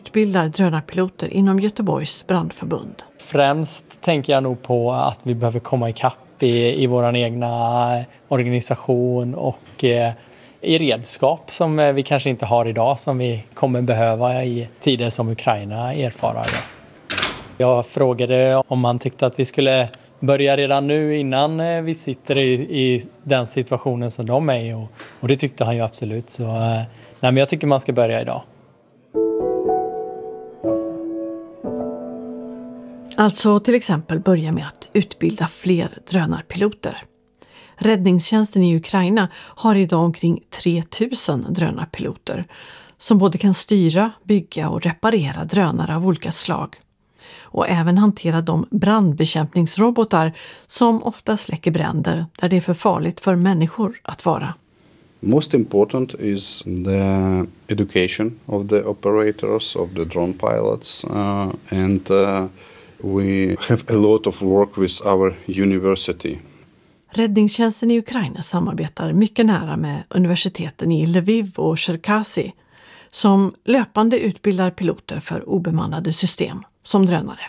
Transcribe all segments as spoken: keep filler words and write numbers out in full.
utbildar drönarpiloter inom Göteborgs brandförbund. Främst tänker jag nog på att vi behöver komma ikapp i, i vår egna organisation och eh, i redskap som vi kanske inte har idag som vi kommer behöva i tider som Ukraina erfarar. Jag frågade om man tyckte att vi skulle börja redan nu innan vi sitter i, i den situationen som de är i och, och det tyckte han ju absolut. Så, nej, men jag tycker man ska börja idag. Alltså till exempel börja med att utbilda fler drönarpiloter. Räddningstjänsten i Ukraina har idag omkring tre tusen drönarpiloter som både kan styra, bygga och reparera drönare av olika slag. Och även hantera de brandbekämpningsrobotar som ofta släcker bränder där det är för farligt för människor att vara. Most important is the education of the operators, of the drone pilots, uh, and uh, we have a lot of work with our university. Räddningstjänsten i Ukraina samarbetar mycket nära med universiteten i Lviv och Cherkasy som löpande utbildar piloter för obemannade system som drönare.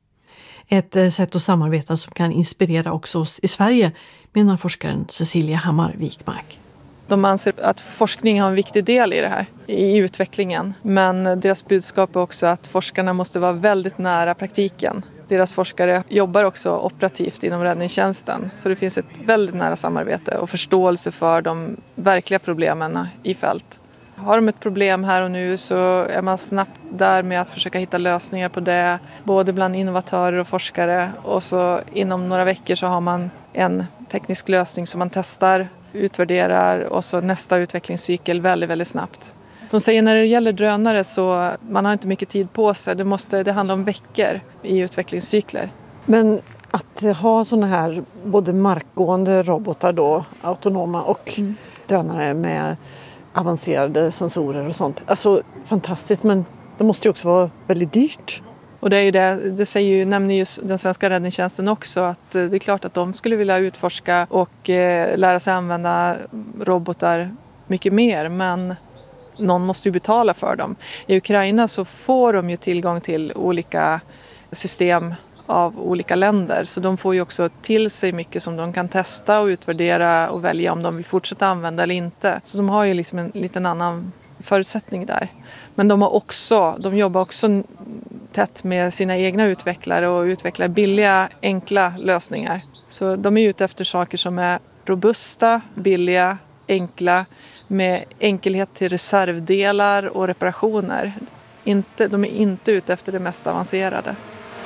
Ett sätt att samarbeta som kan inspirera också oss i Sverige, menar forskaren Cecilia Hammar Wikmark. De anser att forskning har en viktig del i det här, i utvecklingen. Men deras budskap är också att forskarna måste vara väldigt nära praktiken. Deras forskare jobbar också operativt inom räddningstjänsten. Så det finns ett väldigt nära samarbete och förståelse för de verkliga problemen i fält. Har de ett problem här och nu så är man snabbt där med att försöka hitta lösningar på det. Både bland innovatörer och forskare. Och så inom några veckor så har man en teknisk lösning som man testar, utvärderar och så nästa utvecklingscykel väldigt, väldigt snabbt. De säger när det gäller drönare så man har inte mycket tid på sig. Det, måste, det handlar om veckor i utvecklingscykler. Men att ha sådana här både markgående robotar då, autonoma och mm. drönare med avancerade sensorer och sånt. Alltså fantastiskt, men det måste ju också vara väldigt dyrt. Och det är ju det, det säger ju, nämner ju den svenska räddningstjänsten också, att det är klart att de skulle vilja utforska och eh, lära sig använda robotar mycket mer, men någon måste ju betala för dem. I Ukraina så får de ju tillgång till olika system av olika länder, så de får ju också till sig mycket som de kan testa och utvärdera och välja om de vill fortsätta använda eller inte. Så de har ju liksom en liten annan förutsättning där. Men de har också, de jobbar också tätt med sina egna utvecklare och utvecklar billiga, enkla lösningar. Så de är ute efter saker som är robusta, billiga, enkla, med enkelhet till reservdelar och reparationer. Inte, de är inte ute efter det mest avancerade.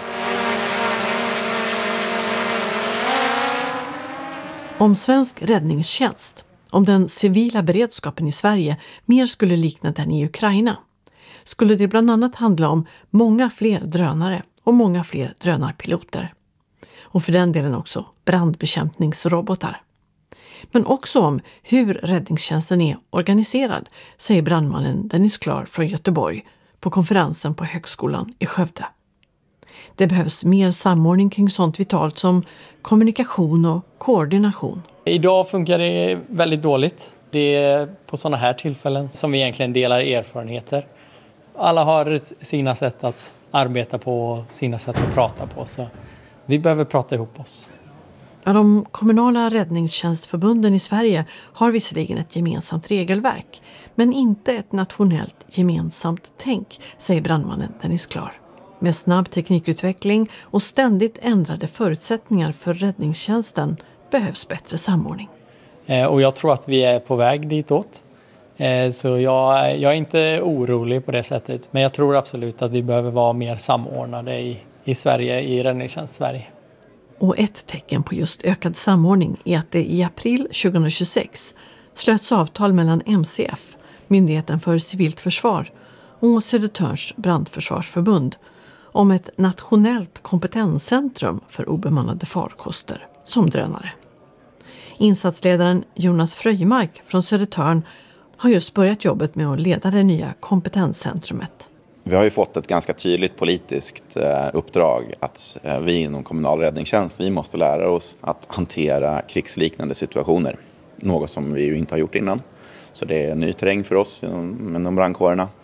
Om svensk räddningstjänst, om den civila beredskapen i Sverige mer skulle likna den i Ukraina, skulle det bland annat handla om många fler drönare och många fler drönarpiloter. Och för den delen också brandbekämpningsrobotar. Men också om hur räddningstjänsten är organiserad, säger brandmannen Dennis Klar från Göteborg på konferensen på Högskolan i Skövde. Det behövs mer samordning kring sånt vitalt som kommunikation och koordination. Idag funkar det väldigt dåligt. Det är på sådana här tillfällen som vi egentligen delar erfarenheter. Alla har sina sätt att arbeta på och sina sätt att prata på. Så vi behöver prata ihop oss. Ja, de kommunala räddningstjänstförbunden i Sverige har visserligen ett gemensamt regelverk, men inte ett nationellt gemensamt tänk, säger brandmannen Dennis Klar. Med snabb teknikutveckling och ständigt ändrade förutsättningar för räddningstjänsten behövs bättre samordning. Eh, och jag tror att vi är på väg ditåt. Eh, så jag, jag är inte orolig på det sättet. Men jag tror absolut att vi behöver vara mer samordnade i, i Sverige, i räddningstjänst Sverige. Och ett tecken på just ökad samordning är att det i april tjugohundratjugosex slöts avtal mellan M C F, Myndigheten för civilt försvar, och Södertörns brandförsvarsförbund om ett nationellt kompetenscentrum för obemannade farkoster som drönare. Insatsledaren Jonas Fröjmark från Södertörn har just börjat jobbet med att leda det nya kompetenscentrumet. Vi har ju fått ett ganska tydligt politiskt uppdrag att vi inom kommunal räddningstjänst, vi måste lära oss att hantera krigsliknande situationer. Något som vi ju inte har gjort innan. Så det är ny terräng för oss inom brandkårerna.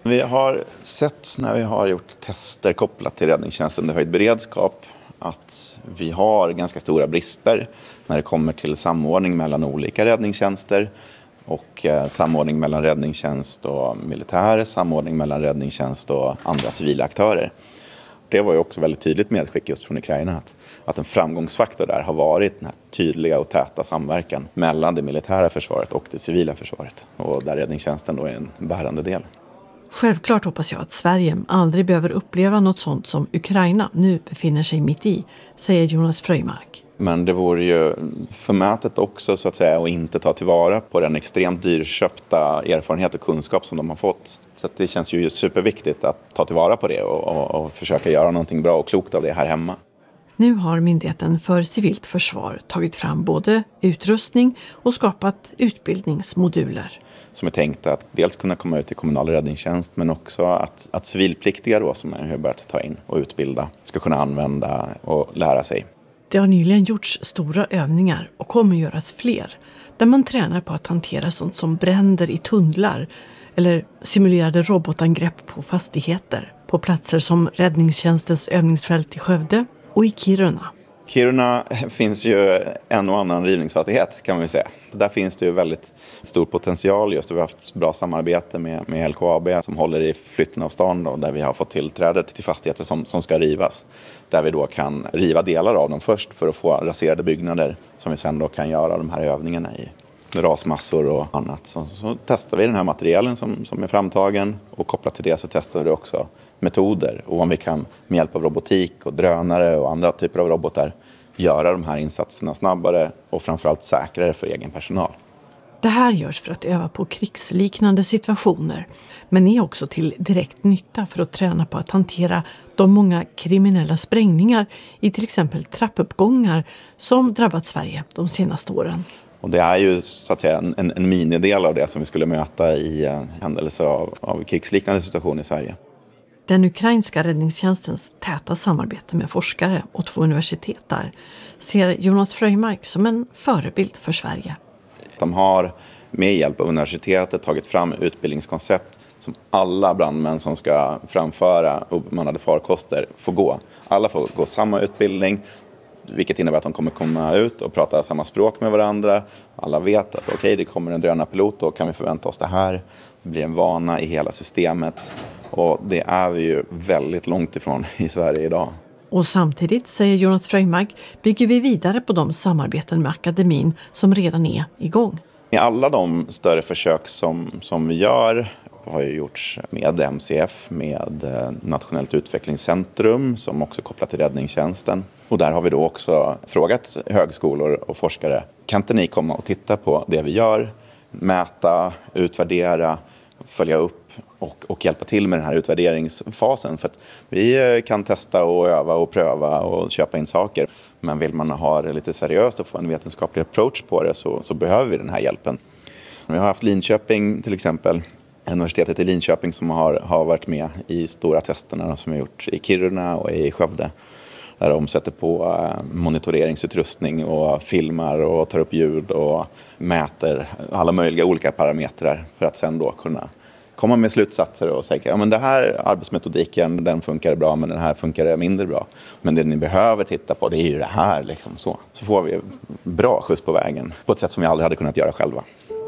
Vi har sett när vi har gjort tester kopplat till räddningstjänst under höjd beredskap att vi har ganska stora brister när det kommer till samordning mellan olika räddningstjänster och eh, samordning mellan räddningstjänst och militär, samordning mellan räddningstjänst och andra civila aktörer. Det var ju också väldigt tydligt medskick just från Ukraina att, att en framgångsfaktor där har varit den här tydliga och täta samverkan mellan det militära försvaret och det civila försvaret. Och där räddningstjänsten då är en bärande del. Självklart hoppas jag att Sverige aldrig behöver uppleva något sånt som Ukraina nu befinner sig mitt i, säger Jonas Fröjmark. Men det vore ju förmätet också så att säga att inte ta tillvara på den extremt dyrköpta erfarenhet och kunskap som de har fått. Så att det känns ju superviktigt att ta tillvara på det och, och, och försöka göra någonting bra och klokt av det här hemma. Nu har Myndigheten för civilt försvar tagit fram både utrustning och skapat utbildningsmoduler. Som är tänkt att dels kunna komma ut i kommunal räddningstjänst men också att, att civilpliktiga då, som har börjat ta in och utbilda ska kunna använda och lära sig. Det har nyligen gjorts stora övningar och kommer göras fler där man tränar på att hantera sånt som bränder i tunnlar eller simulerade robotangrepp på fastigheter på platser som räddningstjänstens övningsfält i Skövde och i Kiruna. Kiruna finns ju en och annan rivningsfastighet kan man ju säga. Där finns det ju väldigt stor potential just och vi har haft bra samarbete med, med L K A B som håller i flytten av stan och där vi har fått tillträde till fastigheter som, som ska rivas. Där vi då kan riva delar av dem först för att få raserade byggnader som vi sen då kan göra de här övningarna i. Rasmassor och annat. Så, så testar vi den här materialen som, som är framtagen och kopplat till det så testar vi också metoder och om vi kan med hjälp av robotik och drönare och andra typer av robotar göra de här insatserna snabbare och framförallt säkrare för egen personal. Det här görs för att öva på krigsliknande situationer men är också till direkt nytta för att träna på att hantera de många kriminella sprängningar i till exempel trappuppgångar som drabbat Sverige de senaste åren. Och det är ju så att säga en, en, en minidel av det som vi skulle möta i en händelse av, av krigsliknande situation i Sverige. Den ukrainska räddningstjänstens täta samarbete med forskare och två universitet där ser Jonas Fröjmark som en förebild för Sverige. De har med hjälp av universitetet tagit fram utbildningskoncept som alla brandmän som ska framföra obemannade farkoster får gå. Alla får gå samma utbildning. Vilket innebär att de kommer komma ut och prata samma språk med varandra. Alla vet att okej, okay, det kommer en drönarpilot, då kan vi förvänta oss det här. Det blir en vana i hela systemet. Och det är vi ju väldigt långt ifrån i Sverige idag. Och samtidigt, säger Jonas Fröjmark, bygger vi vidare på de samarbeten med akademin som redan är igång. I alla de större försök som, som vi gör har ju gjorts med M C F, med Nationellt utvecklingscentrum som också kopplat till räddningstjänsten. Och där har vi då också frågat högskolor och forskare, kan inte ni komma och titta på det vi gör, mäta, utvärdera, följa upp och, och hjälpa till med den här utvärderingsfasen. För att vi kan testa och öva och pröva och köpa in saker. Men vill man ha det lite seriöst och få en vetenskaplig approach på det så, så behöver vi den här hjälpen. Vi har haft Linköping till exempel. Universitetet i Linköping som har, har varit med i stora testerna som vi gjort i Kiruna och i Skövde. Där de sätter på monitoreringsutrustning och filmar och tar upp ljud och mäter alla möjliga olika parametrar för att sen då kunna komma med slutsatser och säga ja men det här arbetsmetodiken den funkar bra men den här funkar mindre bra. Men det ni behöver titta på det är ju det här liksom så. Så får vi bra skjuts på vägen på ett sätt som vi aldrig hade kunnat göra själva.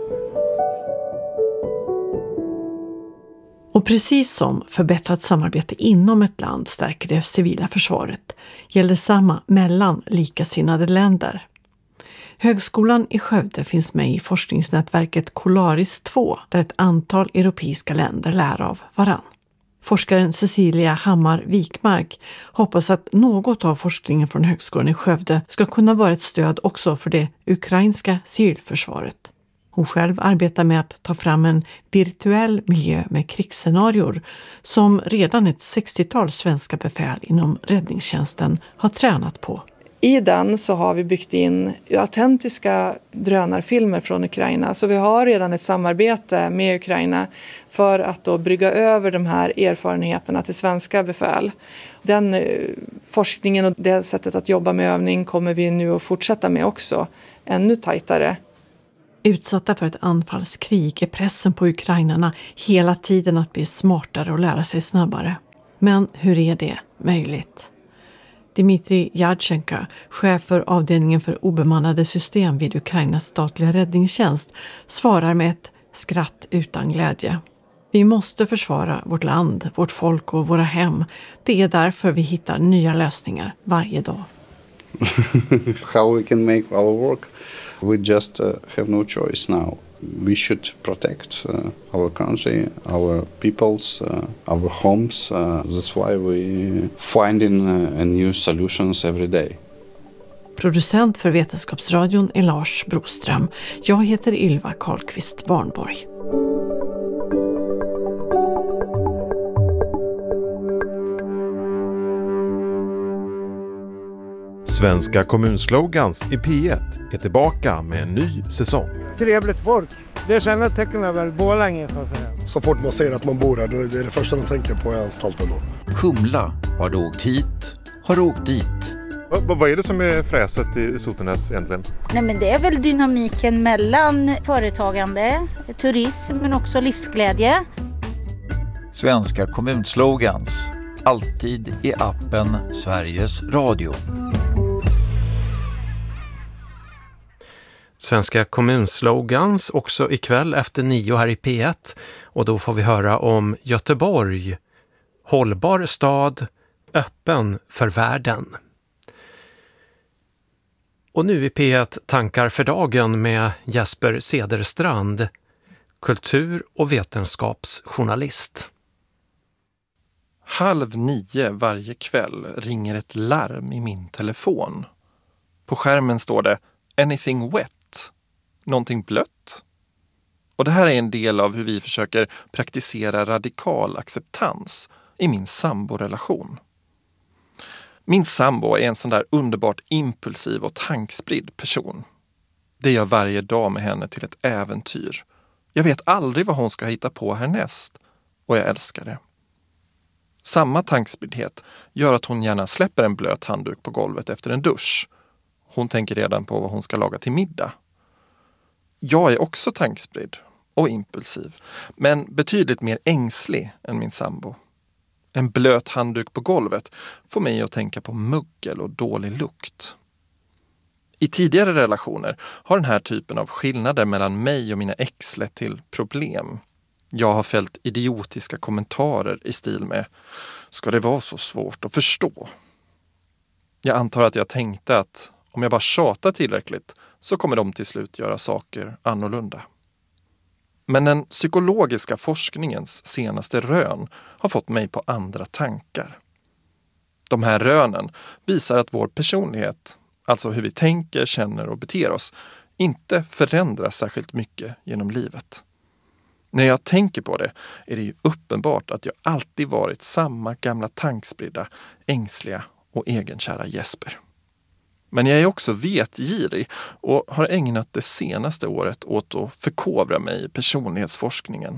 Och precis som förbättrat samarbete inom ett land stärker det civila försvaret gäller samma mellan likasinnade länder. Högskolan i Skövde finns med i forskningsnätverket Colaris två där ett antal europeiska länder lär av varann. Forskaren Cecilia Hammar Wikmark hoppas att något av forskningen från högskolan i Skövde ska kunna vara ett stöd också för det ukrainska civilförsvaret. Hon själv arbetar med att ta fram en virtuell miljö med krigsscenarior som redan ett sextiotal svenska befäl inom räddningstjänsten har tränat på. I den så har vi byggt in autentiska drönarfilmer från Ukraina. Så vi har redan ett samarbete med Ukraina för att då brygga över de här erfarenheterna till svenska befäl. Den forskningen och det sättet att jobba med övning kommer vi nu att fortsätta med också ännu tajtare. Utsatta för ett anfallskrig är pressen på ukrainarna hela tiden att bli smartare och lära sig snabbare. Men hur är det möjligt? Dmitrij Yadchenko, chef för avdelningen för obemannade system vid Ukrainas statliga räddningstjänst, svarar med ett skratt utan glädje. Vi måste försvara vårt land, vårt folk och våra hem. Det är därför vi hittar nya lösningar varje dag. How we can make our work? We just uh, have no choice now. We should protect uh, our country, our peoples, uh, our homes. Uh, that's why we finding uh, new solutions every day. Producent för Vetenskapsradion är Lars Broström. Jag heter Ylva Karlqvist Barnborg. Svenska kommunslogans i P ett är tillbaka med en ny säsong. Trevligt folk. Det kännetecknar väl Borlänge så att säga. Så fort man säger att man bor här, då är det det första de tänker på är anstalten då. Kumla, har du åkt hit? Har du åkt dit? Va, va, vad är det som är fräset i Sotenäs egentligen? Nej, men det är väl dynamiken mellan företagande, turism men också livsglädje. Svenska kommunslogans, alltid i appen Sveriges Radio. Svenska kommunslogans också ikväll efter nio här i P ett. Och då får vi höra om Göteborg. Hållbar stad, öppen för världen. Och nu i P ett tankar för dagen med Jesper Cederstrand, kultur- och vetenskapsjournalist. Halv nio varje kväll ringer ett larm i min telefon. På skärmen står det Anything wet? Någonting blött? Och det här är en del av hur vi försöker praktisera radikal acceptans i min samborelation. Min sambo är en sån där underbart impulsiv och tankspridd person. Det gör varje dag med henne till ett äventyr. Jag vet aldrig vad hon ska hitta på härnäst och jag älskar det. Samma tankspriddhet gör att hon gärna släpper en blöt handduk på golvet efter en dusch. Hon tänker redan på vad hon ska laga till middag. Jag är också tankspridd och impulsiv, men betydligt mer ängslig än min sambo. En blöt handduk på golvet får mig att tänka på muggel och dålig lukt. I tidigare relationer har den här typen av skillnader mellan mig och mina ex lett till problem. Jag har fällt idiotiska kommentarer i stil med ska det vara så svårt att förstå? Jag antar att jag tänkte att om jag bara tjatar tillräckligt så kommer de till slut göra saker annorlunda. Men den psykologiska forskningens senaste rön har fått mig på andra tankar. De här rönen visar att vår personlighet, alltså hur vi tänker, känner och beter oss, inte förändras särskilt mycket genom livet. När jag tänker på det är det ju uppenbart att jag alltid varit samma gamla tankspridda, ängsliga och egenkära Jesper. Men jag är också vetgirig och har ägnat det senaste året åt att förkovra mig i personlighetsforskningen.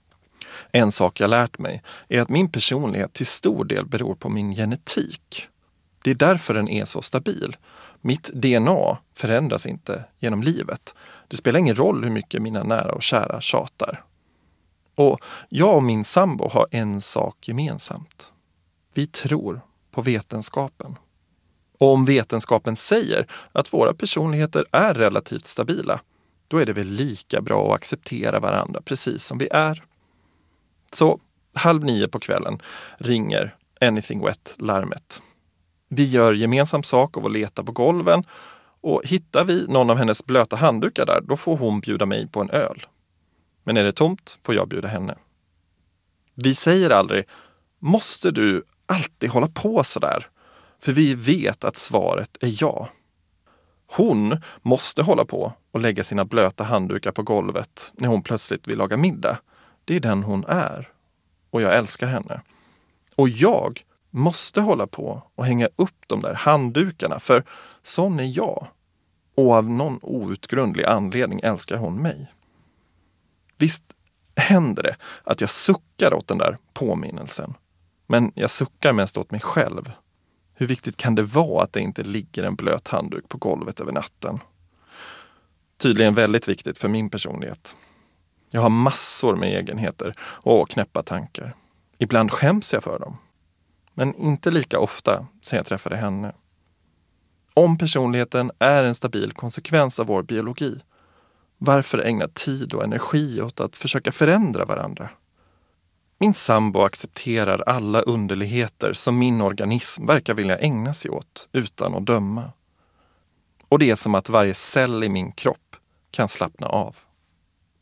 En sak jag lärt mig är att min personlighet till stor del beror på min genetik. Det är därför den är så stabil. Mitt D N A förändras inte genom livet. Det spelar ingen roll hur mycket mina nära och kära tjatar. Och jag och min sambo har en sak gemensamt. Vi tror på vetenskapen. Och om vetenskapen säger att våra personligheter är relativt stabila, då är det väl lika bra att acceptera varandra precis som vi är. Så halv nio på kvällen ringer Anything Wet-larmet. Vi gör gemensam sak av att leta på golven och hittar vi någon av hennes blöta handdukar där, då får hon bjuda mig på en öl. Men är det tomt får jag bjuda henne. Vi säger aldrig, måste du alltid hålla på så där? För vi vet att svaret är ja. Hon måste hålla på och lägga sina blöta handdukar på golvet när hon plötsligt vill laga middag. Det är den hon är. Och jag älskar henne. Och jag måste hålla på och hänga upp de där handdukarna, för sån är jag. Och av någon outgrundlig anledning älskar hon mig. Visst händer det att jag suckar åt den där påminnelsen. Men jag suckar mest åt mig själv. Hur viktigt kan det vara att det inte ligger en blöt handduk på golvet över natten? tydligen väldigt viktigt för min personlighet. Jag har massor med egenheter och knäppa tankar. Ibland skäms jag för dem. Men inte lika ofta sen jag träffade henne. Om personligheten är en stabil konsekvens av vår biologi, varför ägna tid och energi åt att försöka förändra varandra? Min sambo accepterar alla underligheter som min organism verkar vilja ägna sig åt utan att döma. Och det är som att varje cell i min kropp kan slappna av.